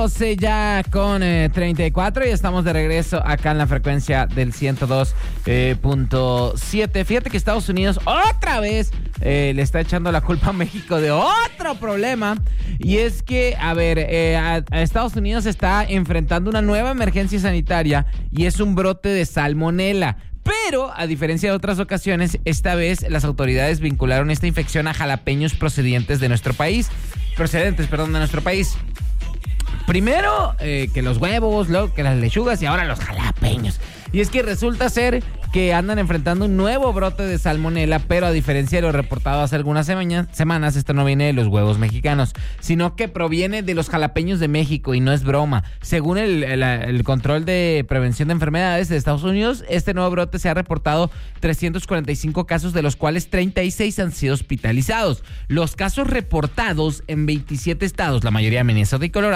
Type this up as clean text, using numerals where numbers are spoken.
12 ya con 34 y estamos de regreso acá en la frecuencia del 102.7. Fíjate que Estados Unidos otra vez le está echando la culpa a México de otro problema. Y es que, a Estados Unidos está enfrentando una nueva emergencia sanitaria y es un brote de salmonela. Pero, a diferencia de otras ocasiones, esta vez las autoridades vincularon esta infección a jalapeños procedentes de nuestro país. Primero que los huevos, luego que las lechugas y ahora los jalapeños. Y es que resulta ser que andan enfrentando un nuevo brote de salmonela, pero a diferencia de lo reportado hace algunas semanas, esto no viene de los huevos mexicanos, sino que proviene de los jalapeños de México, y no es broma. Según el Control de Prevención de Enfermedades de Estados Unidos, este nuevo brote se ha reportado 345 casos, de los cuales 36 han sido hospitalizados. Los casos reportados en 27 estados, la mayoría Minnesota y Colorado,